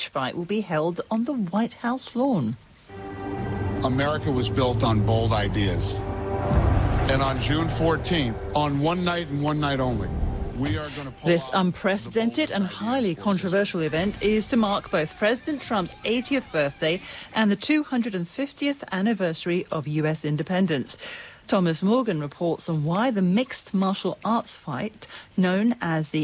fight will be held on the White House lawn. America was built on bold ideas. And on June 14th, on one night and one night only, we are going to pull This off unprecedented and highly controversial event is to mark both President Trump's 80th birthday and the 250th anniversary of US independence. Thomas Morgan reports on why the mixed martial arts fight, known as the